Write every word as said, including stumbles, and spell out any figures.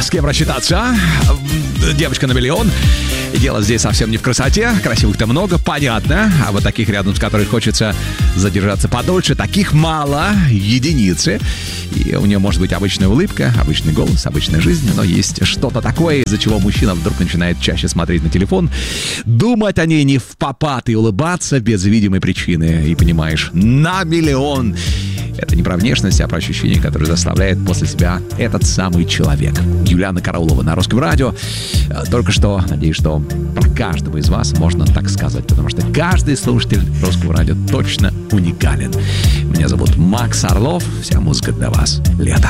С кем рассчитаться, а? Девочка на миллион. И дело здесь совсем не в красоте. Красивых-то много, понятно. А вот таких, рядом с которых хочется задержаться подольше, таких мало, единицы. И у нее может быть обычная улыбка, обычный голос, обычная жизнь. Но есть что-то такое, из-за чего мужчина вдруг начинает чаще смотреть на телефон, думать о ней не впопад и улыбаться без видимой причины. И понимаешь, на миллион. Это не про внешность, а про ощущение, которое заставляет после себя этот самый человек. Юлиана Караулова на Русском радио. Только что, надеюсь, что про каждого из вас можно так сказать, потому что каждый слушатель Русского радио точно уникален. Меня зовут Макс Орлов. Вся музыка для вас. Лето.